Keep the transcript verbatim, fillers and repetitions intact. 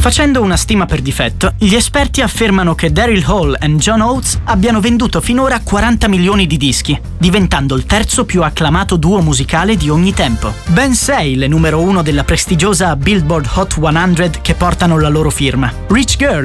Facendo una stima per difetto, gli esperti affermano che Daryl Hall e John Oates abbiano venduto finora quaranta milioni di dischi, diventando il terzo più acclamato duo musicale di ogni tempo. Ben sei le numero uno della prestigiosa Billboard Hot cento che portano la loro firma. Rich Girl